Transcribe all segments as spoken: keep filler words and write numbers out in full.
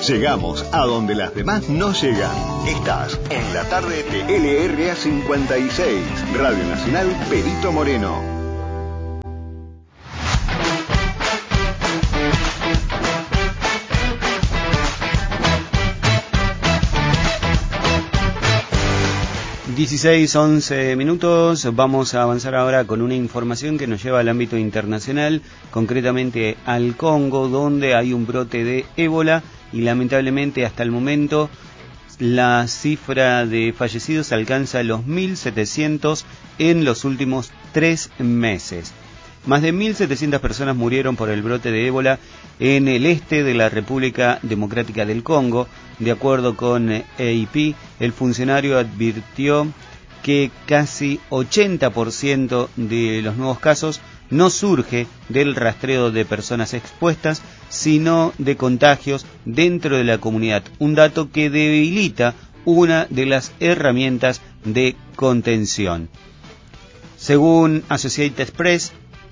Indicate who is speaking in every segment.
Speaker 1: Llegamos a donde las demás no llegan. Estás en la tarde de L R A cincuenta y seis, Radio Nacional Perito Moreno.
Speaker 2: dieciséis, once minutos, vamos a avanzar ahora con una información que nos lleva al ámbito internacional, concretamente al Congo, donde hay un brote de ébola y lamentablemente hasta el momento la cifra de fallecidos alcanza los mil setecientos en los últimos tres meses. Más de mil setecientas personas murieron por el brote de ébola en el este de la República Democrática del Congo. De acuerdo con A P, el funcionario advirtió que casi ochenta por ciento de los nuevos casos no surge del rastreo de personas expuestas, sino de contagios dentro de la comunidad, un dato que debilita una de las herramientas de contención. Según Associated Press,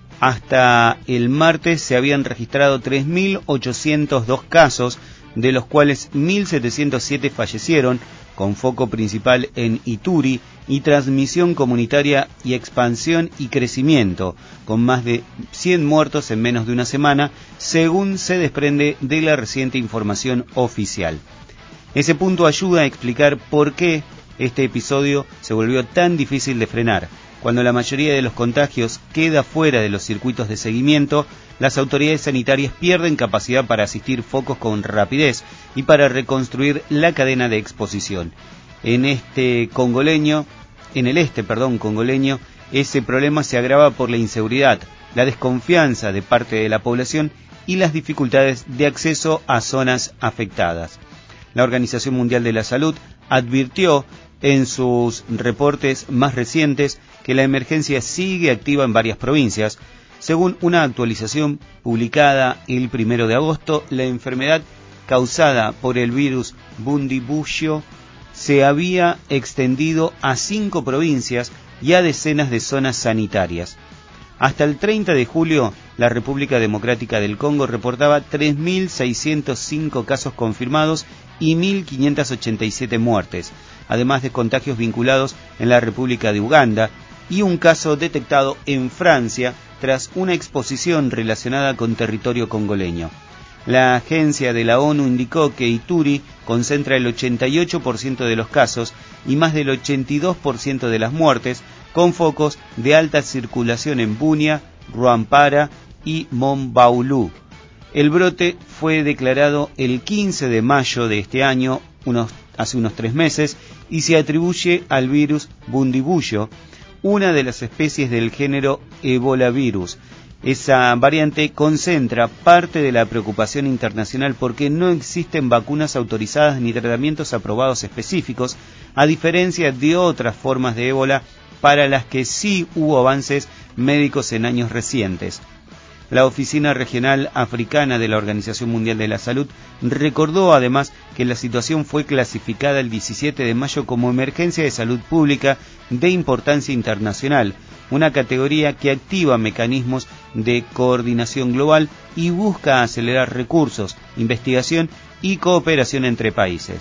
Speaker 2: hasta el martes se habían registrado tres mil ochocientos dos casos, de los cuales mil setecientos siete fallecieron, con foco principal en Ituri, y transmisión comunitaria y expansión y crecimiento, con más de cien muertos en menos de una semana, según se desprende de la reciente información oficial. Ese punto ayuda a explicar por qué este episodio se volvió tan difícil de frenar. Cuando la mayoría de los contagios queda fuera de los circuitos de seguimiento, las autoridades sanitarias pierden capacidad para asistir focos con rapidez y para reconstruir la cadena de exposición. En este congoleño, en el este, perdón, congoleño, ese problema se agrava por la inseguridad, la desconfianza de parte de la población y las dificultades de acceso a zonas afectadas. La Organización Mundial de la Salud advirtió en sus reportes más recientes que la emergencia sigue activa en varias provincias. Según una actualización publicada el primero de agosto, la enfermedad causada por el virus Bundibugyo se había extendido a cinco provincias y a decenas de zonas sanitarias. Hasta el treinta de julio, la República Democrática del Congo reportaba tres mil seiscientos cinco casos confirmados y mil quinientas ochenta y siete muertes, además de contagios vinculados en la República de Uganda y un caso detectado en Francia tras una exposición relacionada con territorio congoleño. La agencia de la ONU indicó que Ituri concentra el ochenta y ocho por ciento de los casos y más del ochenta y dos por ciento de las muertes, con focos de alta circulación en Bunia, Rwampara y Mombaulu. El brote fue declarado el quince de mayo de este año, unos, hace unos tres meses, y se atribuye al virus Bundibugyo, una de las especies del género Ebolavirus. Esa variante concentra parte de la preocupación internacional porque no existen vacunas autorizadas ni tratamientos aprobados específicos, a diferencia de otras formas de ébola para las que sí hubo avances médicos en años recientes. La Oficina Regional Africana de la Organización Mundial de la Salud recordó además que la situación fue clasificada el diecisiete de mayo como emergencia de salud pública de importancia internacional, una categoría que activa mecanismos de coordinación global y busca acelerar recursos, investigación y cooperación entre países.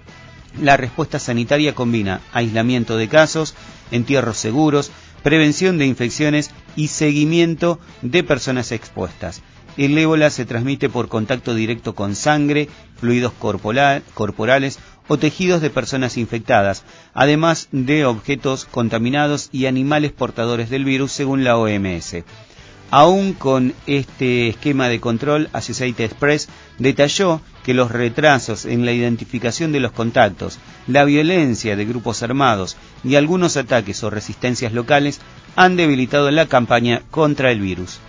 Speaker 2: La respuesta sanitaria combina aislamiento de casos, entierros seguros, prevención de infecciones y seguimiento de personas expuestas. El ébola se transmite por contacto directo con sangre, fluidos corporal, corporales o tejidos de personas infectadas, además de objetos contaminados y animales portadores del virus, según la O M S. Aún con este esquema de control, Associated Press detalló que los retrasos en la identificación de los contactos, la violencia de grupos armados y algunos ataques o resistencias locales han debilitado la campaña contra el virus.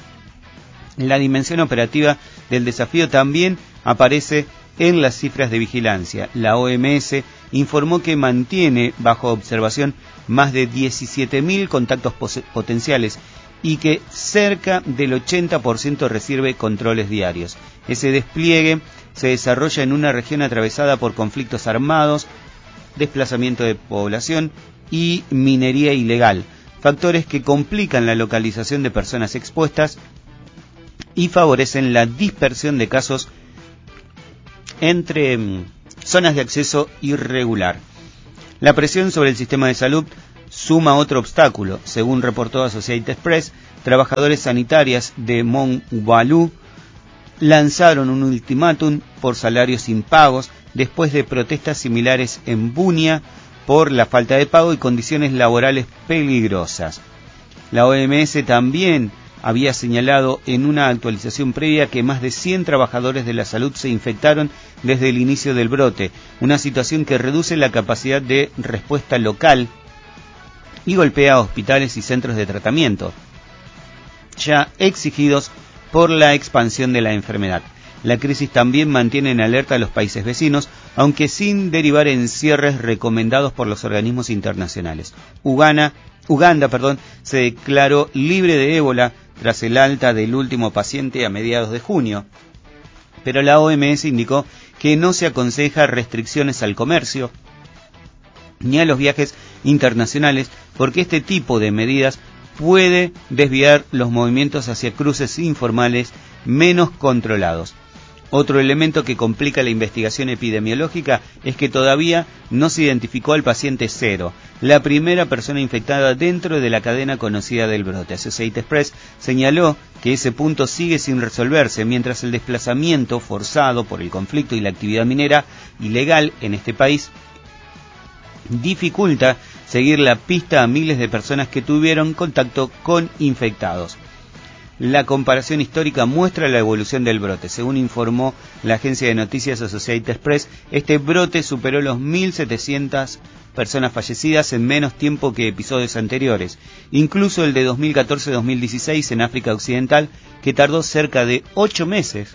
Speaker 2: La dimensión operativa del desafío también aparece en las cifras de vigilancia. La O M S informó que mantiene bajo observación más de diecisiete mil contactos potenciales y que cerca del ochenta por ciento recibe controles diarios. Ese despliegue se desarrolla en una región atravesada por conflictos armados, desplazamiento de población y minería ilegal, factores que complican la localización de personas expuestas y favorecen la dispersión de casos entre mm, zonas de acceso irregular. La presión sobre el sistema de salud suma otro obstáculo. Según reportó Associated Press, trabajadores sanitarias de Mongualú lanzaron un ultimátum por salarios impagos después de protestas similares en Bunia por la falta de pago y condiciones laborales peligrosas. La O M S también había señalado en una actualización previa que más de cien trabajadores de la salud se infectaron desde el inicio del brote, una situación que reduce la capacidad de respuesta local y golpea a hospitales y centros de tratamiento, ya exigidos por la expansión de la enfermedad. La crisis también mantiene en alerta a los países vecinos, aunque sin derivar en cierres recomendados por los organismos internacionales. Uganda, Uganda, perdón, se declaró libre de ébola tras el alta del último paciente a mediados de junio, pero la O M S indicó que no se aconseja restricciones al comercio ni a los viajes internacionales, porque este tipo de medidas puede desviar los movimientos hacia cruces informales menos controlados. Otro elemento que complica la investigación epidemiológica es que todavía no se identificó al paciente cero, la primera persona infectada dentro de la cadena conocida del brote. Associated Press señaló que ese punto sigue sin resolverse, mientras el desplazamiento forzado por el conflicto y la actividad minera ilegal en este país dificulta seguir la pista a miles de personas que tuvieron contacto con infectados. La comparación histórica muestra la evolución del brote. Según informó la agencia de noticias Associated Press, este brote superó los mil setecientas personas fallecidas en menos tiempo que episodios anteriores, incluso el de dos mil catorce a dos mil dieciséis en África Occidental, que tardó cerca de ocho meses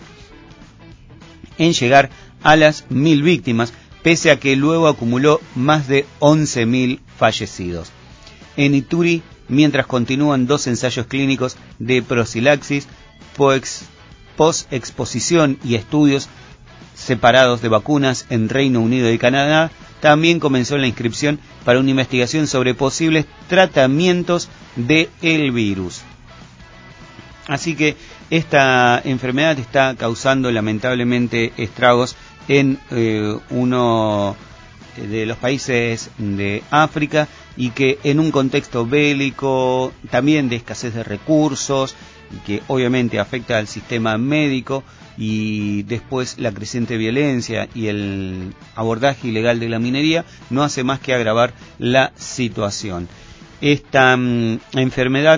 Speaker 2: en llegar a las mil víctimas, pese a que luego acumuló más de once mil fallecidos. En Ituri, mientras continúan dos ensayos clínicos de profilaxis, post-exposición y estudios separados de vacunas en Reino Unido y Canadá, también comenzó la inscripción para una investigación sobre posibles tratamientos del virus. Así que esta enfermedad está causando lamentablemente estragos en eh, uno de los países de África, y que en un contexto bélico, también de escasez de recursos, y que obviamente afecta al sistema médico, y después la creciente violencia y el abordaje ilegal de la minería, no hace más que agravar la situación. Esta um, enfermedad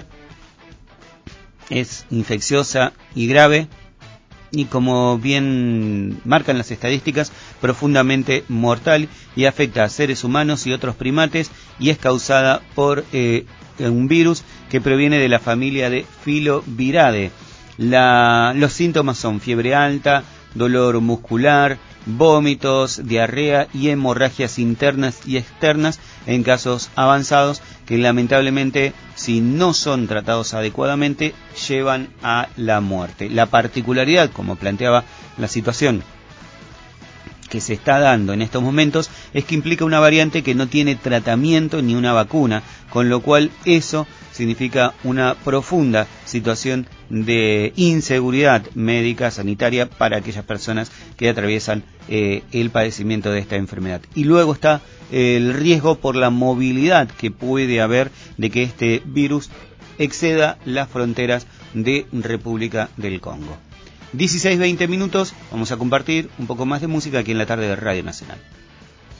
Speaker 2: es infecciosa y grave, y como bien marcan las estadísticas, profundamente mortal, y afecta a seres humanos y otros primates, y es causada por eh, un virus que proviene de la familia de Filoviridae. La, los síntomas son fiebre alta, dolor muscular, vómitos, diarrea y hemorragias internas y externas en casos avanzados, que lamentablemente, si no son tratados adecuadamente, llevan a la muerte. La particularidad, como planteaba la situación que se está dando en estos momentos, es que implica una variante que no tiene tratamiento ni una vacuna, con lo cual eso significa una profunda situación de inseguridad médica, sanitaria, para aquellas personas que atraviesan eh, el padecimiento de esta enfermedad. Y luego está eh, el riesgo por la movilidad que puede haber de que este virus exceda las fronteras de República del Congo. dieciséis veinte minutos, vamos a compartir un poco más de música aquí en la tarde de Radio Nacional.